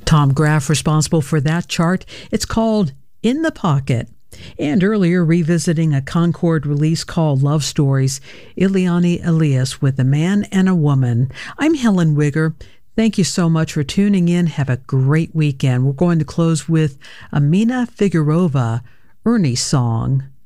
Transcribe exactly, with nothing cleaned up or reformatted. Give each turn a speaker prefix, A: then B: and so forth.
A: Tom Graff responsible for that chart. It's called In the Pocket. And earlier, revisiting a Concord release called Love Stories, Ileana Elias with A Man and a Woman. I'm Helen Wigger. Thank you so much for tuning in. Have a great weekend. We're going to close with Amina Figurova, Ernie's song.